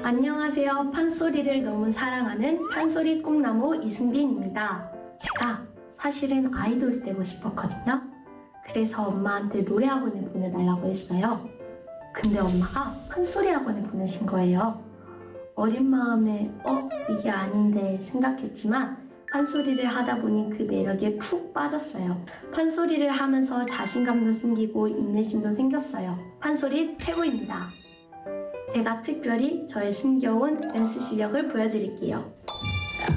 안녕하세요. 판소리를 너무 사랑하는 판소리 꿈나무 이승빈입니다. 제가 사실은 아이돌이 되고 싶었거든요. 그래서 엄마한테 노래 학원에 보내달라고 했어요. 근데 엄마가 판소리 학원에 보내신 거예요. 어린 마음에 이게 아닌데 생각했지만 판소리를 하다 보니 그 매력에 푹 빠졌어요. 판소리를 하면서 자신감도 생기고 인내심도 생겼어요. 판소리 최고입니다. 제가 특별히 저의 숨겨온 댄스 실력을 보여드릴게요.